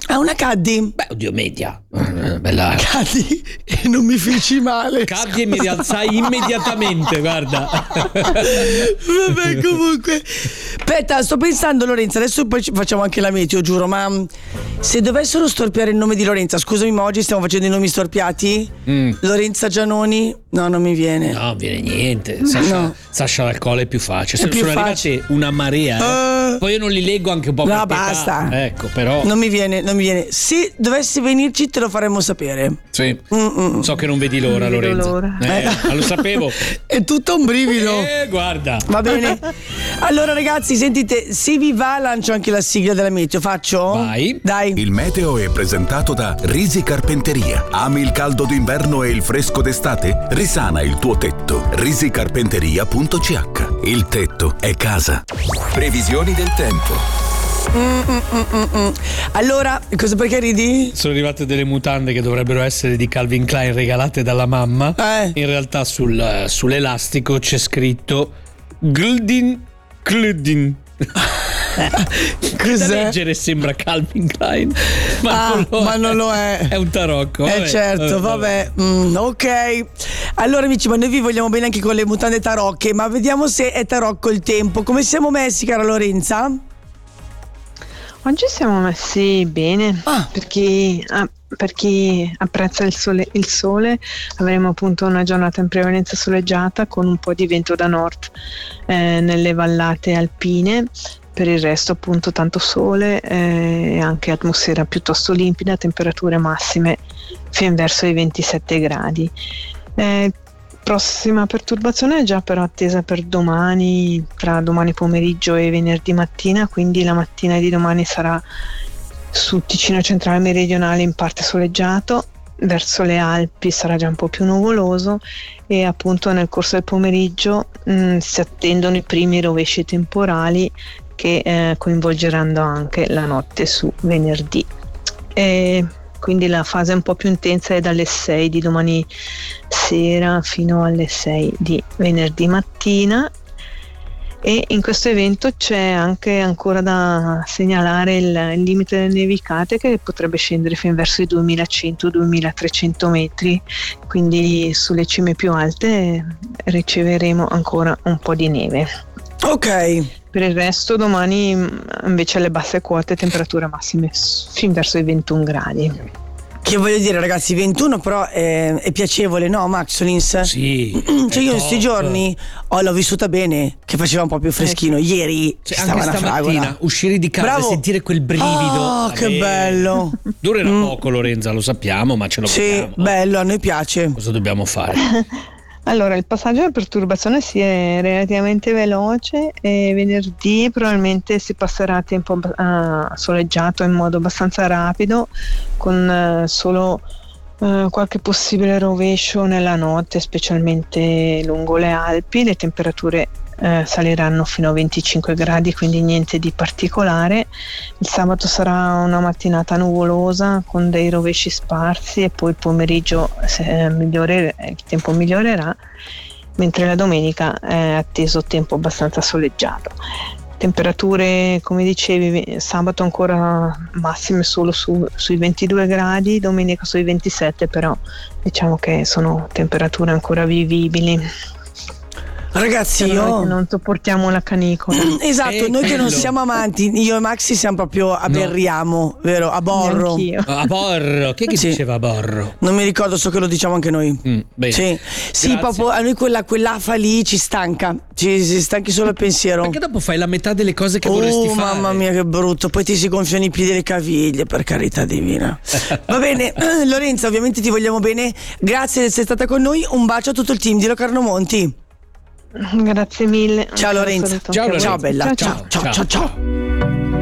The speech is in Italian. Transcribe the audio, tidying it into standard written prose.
Ah, una caddy? Beh, oddio, media. Bella. Caddy e non mi feci male. Caddy e mi rialzai immediatamente, guarda. Vabbè, comunque. Aspetta, sto pensando, Lorenza, adesso poi facciamo anche la meteo, giuro, ma se dovessero storpiare il nome di Lorenza, scusami, ma oggi stiamo facendo i nomi storpiati? Lorenza Giannoni? No, non mi viene. No, viene niente. No. Sasha l'alcol è più facile. È più Sono facile. arrivate una marea. Poi io non li leggo anche un po' No, per pietà. basta. Ecco, però. Non mi viene. Se dovessi venirci te lo faremmo sapere. Sì. So che non vedi l'ora, Non vedo Lorenzo. l'ora. Lo sapevo. È tutto un brivido. Guarda. Va bene. Allora ragazzi, sentite, se vi va lancio anche la sigla della meteo. Faccio? Vai. Dai. Il meteo è presentato da Risi Carpenteria. Ami il caldo d'inverno e il fresco d'estate? Risana il tuo tetto. risicarpenteria.ch. Il tetto è casa. Previsioni del tempo. Allora, cosa, perché ridi? Sono arrivate delle mutande che dovrebbero essere di Calvin Klein regalate dalla mamma. In realtà sull'elastico c'è scritto Gildin Cludin. Da leggere sembra Calvin Klein, ma non lo è. È un tarocco. Vabbè. Certo, vabbè. Ok. Allora amici, ma noi vi vogliamo bene anche con le mutande tarocche, ma vediamo se è tarocco il tempo. Come siamo messi, cara Lorenza? Oggi siamo messi bene per chi apprezza il sole avremo appunto una giornata in prevalenza soleggiata con un po' di vento da nord nelle vallate alpine. Per il resto appunto tanto sole e anche atmosfera piuttosto limpida, temperature massime fin verso i 27 gradi. Prossima perturbazione è già però attesa per domani, tra domani pomeriggio e venerdì mattina, quindi la mattina di domani sarà sul Ticino centrale meridionale in parte soleggiato, verso le Alpi sarà già un po' più nuvoloso e appunto nel corso del pomeriggio si attendono i primi rovesci temporali che coinvolgeranno anche la notte su venerdì. Quindi la fase un po' più intensa è dalle 6 di domani sera fino alle 6 di venerdì mattina, e in questo evento c'è anche ancora da segnalare il limite delle nevicate che potrebbe scendere fin verso i 2100-2300 metri, quindi sulle cime più alte riceveremo ancora un po' di neve. Ok. Per il resto domani invece alle basse quote temperature massime fin verso i 21 gradi. Che voglio dire ragazzi, 21 però è piacevole, no Max Solins? Sì. Cioè io in questi giorni l'ho vissuta bene, che faceva un po' più freschino. Ieri anche stamattina uscire di casa e sentire quel brivido. Che bello. Durerà poco, Lorenza, lo sappiamo, ma ce lo vogliamo. Sì, bello, a noi piace. Cosa dobbiamo fare? Allora, il passaggio della perturbazione si è relativamente veloce e venerdì probabilmente si passerà a tempo soleggiato in modo abbastanza rapido, con solo qualche possibile rovescio nella notte, specialmente lungo le Alpi. Le temperature saliranno fino a 25 gradi, quindi niente di particolare. Il sabato sarà una mattinata nuvolosa con dei rovesci sparsi e poi il pomeriggio il tempo migliorerà, mentre la domenica è atteso tempo abbastanza soleggiato. Temperature, come dicevi, sabato ancora massime solo sui 22 gradi, domenica sui 27, però diciamo che sono temperature ancora vivibili. Ragazzi, noi che non sopportiamo la canicola. Esatto, noi che non siamo amanti, io e Maxi siamo proprio a Berriamo, vero? A Borro. A Borro, chi diceva a Borro? Non mi ricordo, so che lo diciamo anche noi. Bene. Sì, proprio a noi quell'afa lì ci stanca. Ci stanchi solo il pensiero. Perché dopo fai la metà delle cose che vorresti fare. Mamma mia, che brutto. Poi ti si gonfiano i piedi e le caviglie, per carità divina. Va bene, Lorenza, ovviamente ti vogliamo bene. Grazie di essere stata con noi. Un bacio a tutto il team di Locarno Monti. Grazie mille. Ciao Lorenza. Ciao Lorenza. Ciao bella. Ciao. Ciao.